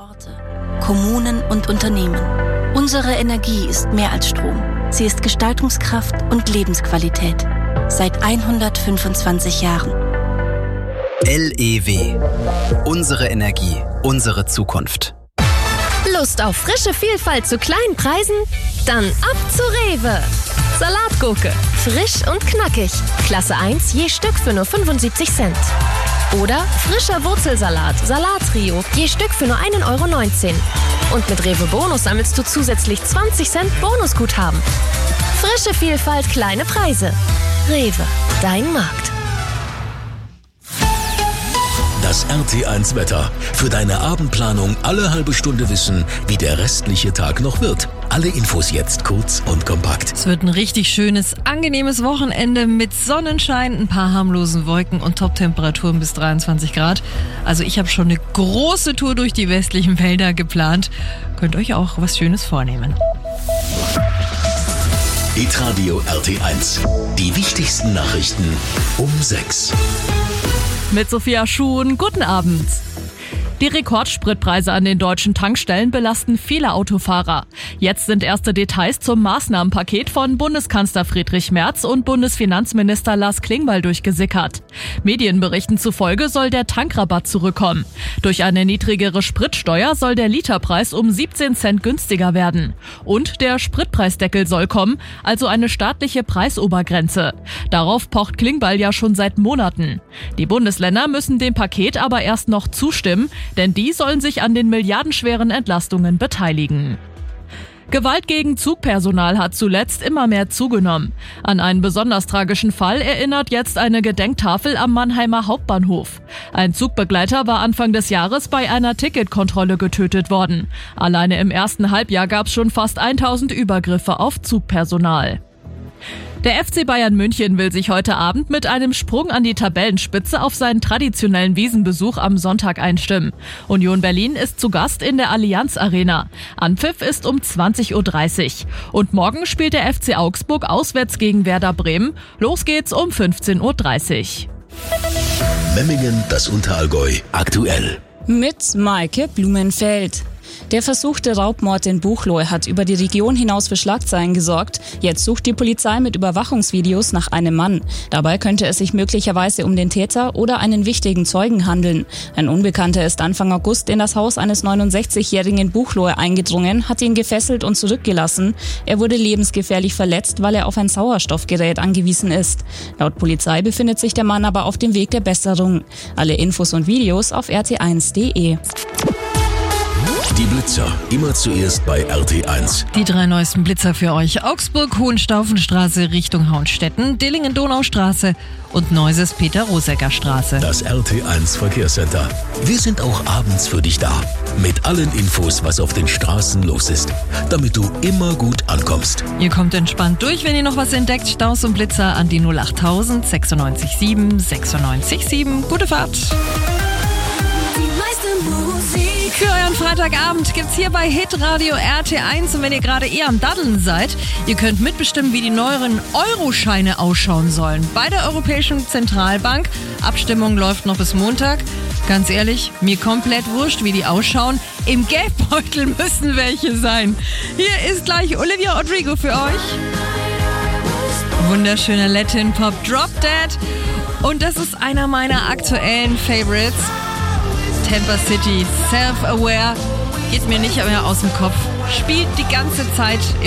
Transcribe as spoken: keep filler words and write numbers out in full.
Orte, Kommunen und Unternehmen. Unsere Energie ist mehr als Strom. Sie ist Gestaltungskraft und Lebensqualität. Seit hundertfünfundzwanzig Jahren. L E W. Unsere Energie, unsere Zukunft. Lust auf frische Vielfalt zu kleinen Preisen? Dann ab zu Rewe. Salatgurke, frisch und knackig. Klasse eins je Stück für nur fünfundsiebzig Cent. Oder frischer Wurzelsalat, Salattrio, je Stück für nur ein Euro neunzehn. Und mit Rewe Bonus sammelst du zusätzlich zwanzig Cent Bonusguthaben. Frische Vielfalt, kleine Preise. Rewe, dein Markt. Das R T eins Wetter. Für deine Abendplanung alle halbe Stunde wissen, wie der restliche Tag noch wird. Alle Infos jetzt kurz und kompakt. Es wird ein richtig schönes, angenehmes Wochenende mit Sonnenschein, ein paar harmlosen Wolken und Toptemperaturen bis dreiundzwanzig Grad. Also ich habe schon eine große Tour durch die westlichen Wälder geplant. Könnt euch auch was Schönes vornehmen. Hitradio R T eins. Die wichtigsten Nachrichten um sechs. Mit Sophia Schuhn, guten Abend. Die Rekordspritpreise an den deutschen Tankstellen belasten viele Autofahrer. Jetzt sind erste Details zum Maßnahmenpaket von Bundeskanzler Friedrich Merz und Bundesfinanzminister Lars Klingbeil durchgesickert. Medienberichten zufolge soll der Tankrabatt zurückkommen. Durch eine niedrigere Spritsteuer soll der Literpreis um siebzehn Cent günstiger werden. Und der Spritpreisdeckel soll kommen, also eine staatliche Preisobergrenze. Darauf pocht Klingbeil ja schon seit Monaten. Die Bundesländer müssen dem Paket aber erst noch zustimmen, denn die sollen sich an den milliardenschweren Entlastungen beteiligen. Gewalt gegen Zugpersonal hat zuletzt immer mehr zugenommen. An einen besonders tragischen Fall erinnert jetzt eine Gedenktafel am Mannheimer Hauptbahnhof. Ein Zugbegleiter war Anfang des Jahres bei einer Ticketkontrolle getötet worden. Alleine im ersten Halbjahr gab es schon fast tausend Übergriffe auf Zugpersonal. Der F C Bayern München will sich heute Abend mit einem Sprung an die Tabellenspitze auf seinen traditionellen Wiesenbesuch am Sonntag einstimmen. Union Berlin ist zu Gast in der Allianz Arena. Anpfiff ist um zwanzig Uhr dreißig. Und morgen spielt der F C Augsburg auswärts gegen Werder Bremen. Los geht's um fünfzehn Uhr dreißig. Memmingen, das Unterallgäu, aktuell. Mit Maike Blumenfeld. Der versuchte Raubmord in Buchloe hat über die Region hinaus für Schlagzeilen gesorgt. Jetzt sucht die Polizei mit Überwachungsvideos nach einem Mann. Dabei könnte es sich möglicherweise um den Täter oder einen wichtigen Zeugen handeln. Ein Unbekannter ist Anfang August in das Haus eines neunundsechzigjährigen Buchloe eingedrungen, hat ihn gefesselt und zurückgelassen. Er wurde lebensgefährlich verletzt, weil er auf ein Sauerstoffgerät angewiesen ist. Laut Polizei befindet sich der Mann aber auf dem Weg der Besserung. Alle Infos und Videos auf r t eins punkt d e. Die Blitzer, immer zuerst bei R T eins. Die drei neuesten Blitzer für euch: Augsburg, Hohenstaufenstraße Richtung Hauenstetten, Dillingen-Donaustraße und Neuses Peter-Rosecker-Straße. Das R T eins Verkehrscenter. Wir sind auch abends für dich da. Mit allen Infos, was auf den Straßen los ist. Damit du immer gut ankommst. Ihr kommt entspannt durch, wenn ihr noch was entdeckt. Staus und Blitzer an die null acht null null sechsundneunzig sieben sechsundneunzig sieben. Gute Fahrt. Für euren Freitagabend gibt's hier bei Hitradio R T eins, und wenn ihr gerade eher am Daddeln seid, ihr könnt mitbestimmen, wie die neueren Euroscheine ausschauen sollen. Bei der Europäischen Zentralbank. Abstimmung läuft noch bis Montag. Ganz ehrlich, mir komplett wurscht, wie die ausschauen. Im Geldbeutel müssen welche sein. Hier ist gleich Olivia Rodrigo für euch. Wunderschöner Latin Pop, Drop Dead. Und das ist einer meiner aktuellen Favorites. Tampa City, Self-Aware, geht mir nicht mehr aus dem Kopf. Spielt die ganze Zeit